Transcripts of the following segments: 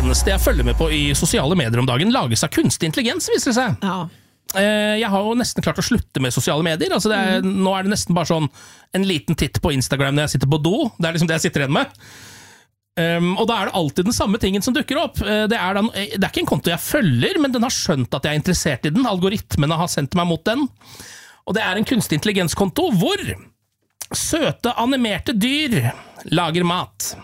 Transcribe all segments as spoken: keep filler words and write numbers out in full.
eneste jeg følger med på i sosiale medier om dagen lages av kunstig intelligens, viser det seg. Ja. Jeg har jo nesten klart å slutte med sosiale medier. Altså det er, mm. Nå er det nesten bare sånn en liten titt på Instagram når jeg sitter på do. Det er liksom det jeg sitter igjen med. Um, og da er det alltid den samme tingen som dukker opp. Det er, den, det er ikke en konto jeg følger, men den har skjønt at jeg er interessert i den. Algoritmene har sendt meg mot den. Og det er en kunstig intelligenskonto hvor søte animerte dyr lager mat.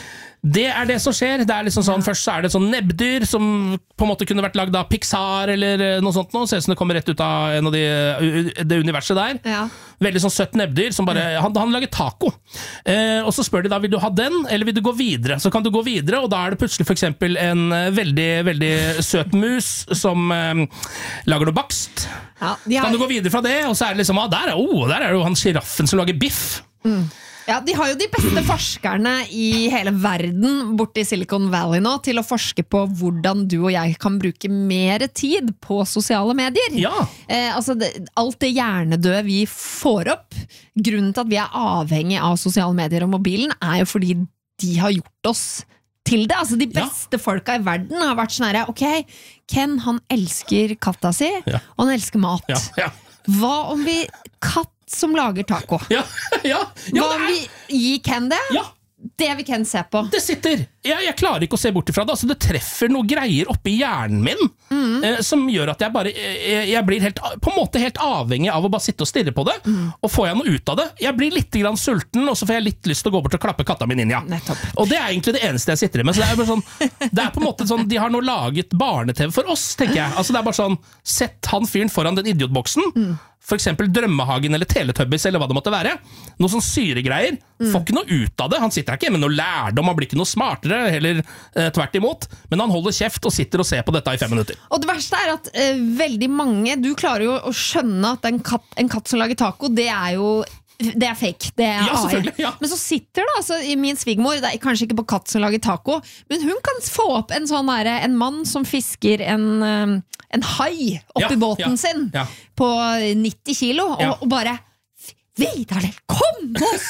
Det er det som skjer. Det er liksom sånn, først så er det et sånn nebbdyr som på en måte kunne vært lagd av Pixar eller noe sånt nå. Ser ut som det kommer rett ut av en av de, det universet der. Ja. Veldig sånn søtt nebbdyr som bare, han, han lager taco. Eh, og så spør de da, vil du ha den, eller vil du gå videre? Så kan du gå videre, og da er det plutselig for eksempel en veldig, veldig søt mus som eh, lager noe bakst. Ja, de har... Kan du gå videre fra det, og så er det liksom, ah, der, er, oh, der er jo han giraffen som lager biff. Mm. Ja, de har jo de beste forskerne i hele verden borte i Silicon Valley nå til å forske på hvordan du og jeg kan bruke mer tid på sosiale medier. Ja. Eh, altså det, alt det hjernedøde vi får opp, grunnen til at vi er avhengig av sosiale medier og mobilen, er jo fordi de har gjort oss til det. Altså de beste ja. folka i verden har vært sånn her, ok, Ken han elsker katta si, ja. og han elsker mat. Ja. Ja. Hva om vi katt som lager taco? Ja, ja, ja, Hva vi gi Ken det? Ja. Det vil Ken se på. Det sitter. Jeg, jeg klarer ikke å se bort ifra det. Altså, det treffer noe greier oppi hjernen min mm. eh, som gjør at jeg bare jeg, jeg blir helt, på en måte helt avhengig av å bare sitte og stirre på det. Mm. Og får jeg noe ut av det? Jeg blir litt grann sulten, og så får jeg litt lyst til å gå bort og klappe katta mi ninja. Nettopp. Og det er egentlig det eneste jeg sitter i med. Så det er bare sånn, det er på en måte sånn, de har nå laget barne-TV for oss, tenker jeg. Altså, det er bare sånn, sett han fyren foran den idiotboksen. Mm. For eksempel Drømmehagen eller Teletubbies eller hva det måtte være. Noe sånn syregreier. Mm. Får ikke noe ut av det. Han sitter ikke med noe lærdom, han blir ikke noe smartere, heller eh, tvert imot. Men han holder kjeft og sitter og ser på dette i fem minutter. Og det verste er at eh, veldig mange, du klarer jo å skjønne at en katt, en katt som lager taco, det er jo det er fake, det er ja, A I. Ja. Men så sitter da, altså, i min svigermor, det er kanskje ikke på katt som lager taco, men hun kan få opp en sånn der, en mann som fisker en, en hai oppi ja, båten ja, sin ja. på nitti kilo, og, ja. og bare Vidar, kom og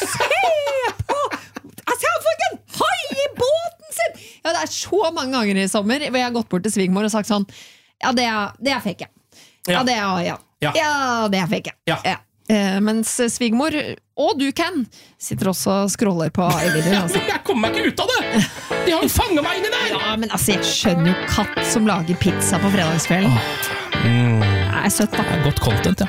se på! Altså, jeg har fått en hai i båten sin! Ja, det er så mange ganger i sommer hvor jeg har gått bort til svigermor og sagt sånn, ja, det er, det er fake, ja. Ja, det er, ja. Ja. ja, det er fake, ja. ja. Eh, mens svigermor, og du Ken, sitter også og scroller på iVideo. Altså. Jeg kommer meg ikke ut av det! De har jo fanget meg inni der! Ja, men altså, jeg skjønner jo katt som lager pizza på fredagskvelden. Oh. Mm. Det er søtt, da. Det er godt content, ja.